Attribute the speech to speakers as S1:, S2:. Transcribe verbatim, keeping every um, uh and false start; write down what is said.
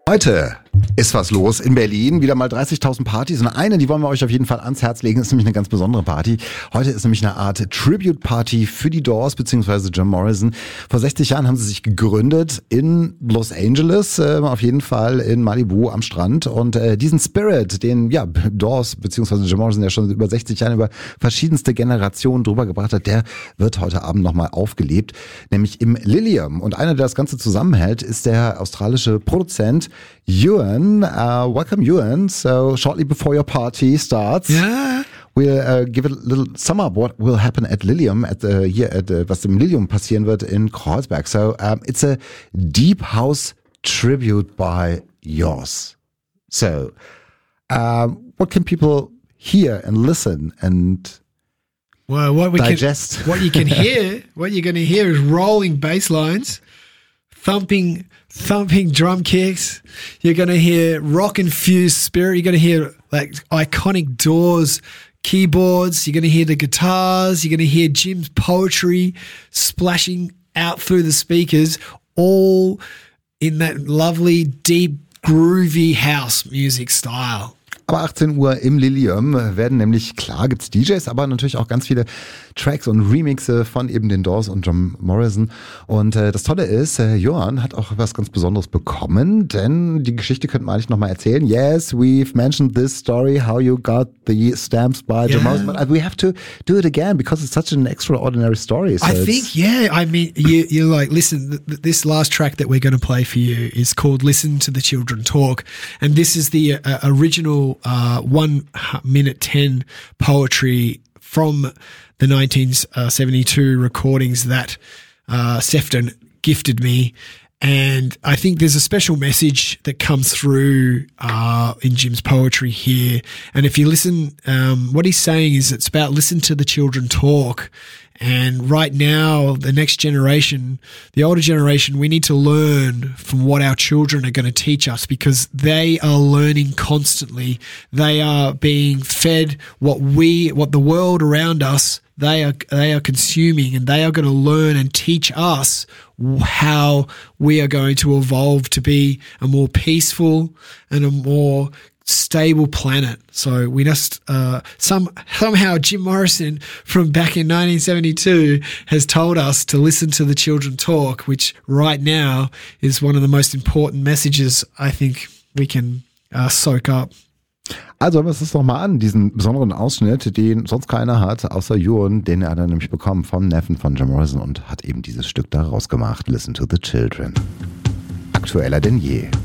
S1: Heute ist was los in Berlin. Wieder mal dreißigtausend Partys. Und eine, die wollen wir euch auf jeden Fall ans Herz legen, ist nämlich eine ganz besondere Party. Heute ist nämlich eine Art Tribute-Party für die Doors bzw. Jim Morrison. Vor sechzig Jahren haben sie sich gegründet in Los Angeles, äh, auf jeden Fall in Malibu am Strand. Und äh, diesen Spirit, den ja Doors bzw. Jim Morrison ja schon über sechzig Jahren über verschiedenste Generationen drüber gebracht hat, der wird heute Abend nochmal aufgelebt, nämlich im Lilium. Und einer, der das Ganze zusammenhält, ist der australische Produzent Ewan. Uh, welcome, Ewan. So shortly before your party starts,
S2: yeah.
S1: we'll uh, give a little sum up what will happen at Lilium, at the, hier at the, was im Lilium passieren wird in Kreuzberg. So um, it's a deep house tribute by yours. So um, what can people hear and listen and
S2: well, what we
S1: digest?
S2: Can, what you can hear, what you're going to hear is rolling bass lines, thumping. Thumping drum kicks. You're going to hear rock-infused spirit. You're going to hear like iconic Doors keyboards. You're going to hear the guitars. You're going to hear Jim's poetry splashing out through the speakers, all in that lovely, deep, groovy house music style.
S1: Aber achtzehn Uhr im Lilium werden nämlich, klar gibt's D Js, aber natürlich auch ganz viele Tracks und Remixe von eben den Doors und Jim Morrison. Und äh, das Tolle ist, äh, Johann hat auch was ganz Besonderes bekommen, denn die Geschichte könnte man eigentlich nochmal erzählen. Yes, we've mentioned this story, how you got the stamps by yeah. Jim Morrison, but we have to do it again because it's such an extraordinary story. So
S2: I think, yeah, I mean, you, you're like, listen, th- this last track that we're going to play for you is called Listen to the Children Talk, and this is the uh, original Uh, one minute ten poetry from the nineteen seventy-two recordings that uh, Sefton gifted me. And I think there's a special message that comes through uh, in Jim's poetry here. And if you listen, um, what he's saying is it's about listen to the children talk. And right now, the next generation, the older generation, we need to learn from what our children are going to teach us because they are learning constantly. They are being fed what we, what the world around us, they are, they are consuming, and they are going to learn and teach us how we are going to evolve to be a more peaceful and a more stable planet. So we just uh, some somehow Jim Morrison from back in nineteen seventy-two has told us to listen to the children talk, which right now is one of the most important messages I think we can uh, soak up.
S1: Also hören wir uns das doch mal an, diesen besonderen Ausschnitt, den sonst keiner hat, außer Ewan, den er dann nämlich bekommen vom Neffen von Jim Morrison und hat eben dieses Stück daraus gemacht. Listen to the Children. Aktueller denn je.